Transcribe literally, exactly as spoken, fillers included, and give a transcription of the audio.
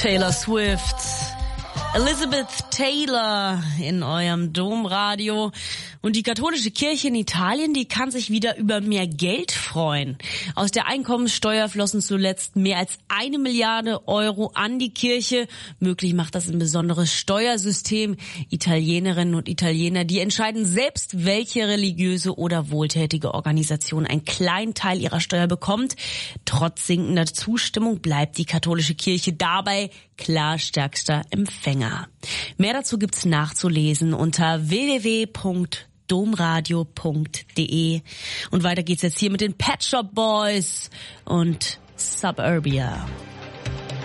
Taylor Swift, Elizabeth Taylor in eurem Domradio. Und die katholische Kirche in Italien, die kann sich wieder über mehr Geld freuen. Aus der Einkommenssteuer flossen zuletzt mehr als eine Milliarde Euro an die Kirche. Möglich macht das ein besonderes Steuersystem. Italienerinnen und Italiener, die entscheiden selbst, welche religiöse oder wohltätige Organisation einen kleinen Teil ihrer Steuer bekommt. Trotz sinkender Zustimmung bleibt die katholische Kirche dabei klar stärkster Empfänger. Mehr dazu gibt's nachzulesen unter w w w punkt domradio punkt de. Und weiter geht's jetzt hier mit den Pet Shop Boys und Suburbia.